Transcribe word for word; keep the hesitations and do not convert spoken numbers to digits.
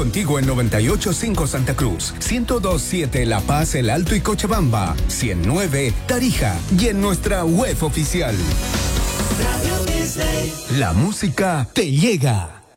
contigo en noventa y ocho punto cinco Santa Cruz, ciento dos punto siete La Paz, El Alto y Cochabamba, ciento nueve Tarija y en nuestra web oficial. La música te llega.